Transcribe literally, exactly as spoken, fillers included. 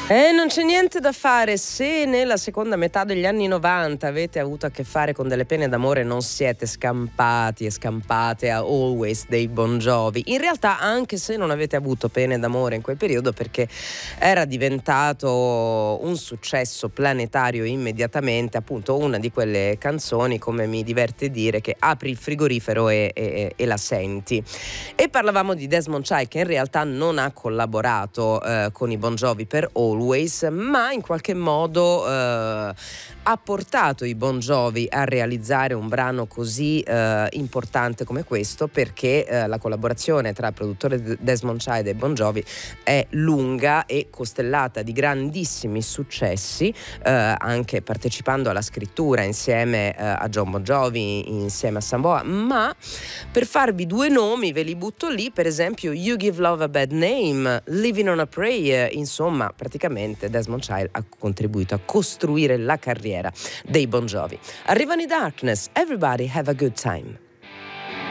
E non c'è niente da fare se nella seconda metà degli anni novanta avete avuto a che fare con delle pene d'amore, non siete scampati e scampate a Always dei Bon Jovi. In realtà, anche se non avete avuto pene d'amore in quel periodo, perché era diventato un successo planetario immediatamente, appunto una di quelle canzoni, come mi diverte dire, che apri il frigorifero e, e, e la senti. E parlavamo di Desmond Child, che in realtà non ha collaborato eh, con i Bon Jovi per Always, ma in qualche modo eh, ha portato i Bon Jovi a realizzare un brano così eh, importante come questo, perché eh, la collaborazione tra il produttore Desmond Child e Bon Jovi è lunga e costellata di grandissimi successi, eh, anche partecipando alla scrittura insieme eh, a John Bon Jovi, insieme a Samboa. Ma per farvi due nomi ve li butto lì, per esempio You Give Love a Bad Name, Living on a Prayer. Insomma, praticamente Desmond Child ha contribuito a costruire la carriera dei Bon Jovi. Arrivano i Darkness, Everybody Have a Good Time.